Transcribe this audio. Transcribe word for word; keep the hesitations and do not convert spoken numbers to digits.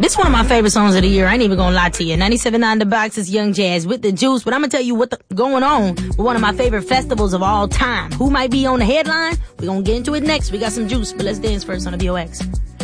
This one of my favorite songs of the year. I ain't even gonna lie to you. ninety-seven point nine The Box is Young Jazz with the Juice. But I'm gonna tell you what's going on with one of my favorite festivals of all time. Who might be on the headline? We're gonna get into it next. We got some juice, but let's dance first on the B O X.